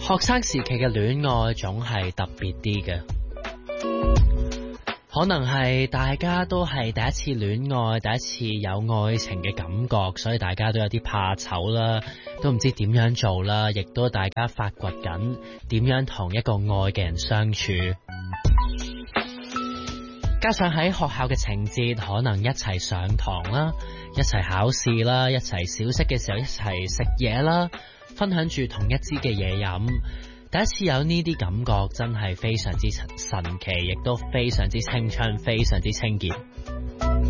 學生時期嘅戀愛總係特別啲嘅，可能係大家都係第一次戀愛，第一次有愛情嘅感覺，所以大家都有啲怕醜啦，都唔知點樣做啦，亦都大家發掘緊點樣同一個愛嘅人相處。加上喺學校嘅情節，可能一齊上堂啦，一齊考試啦，一齊小息嘅時候一齊食嘢啦，分享住同一支嘅嘢飲。第一次有呢啲感覺真係非常之神奇，亦都非常之青春，非常之清潔。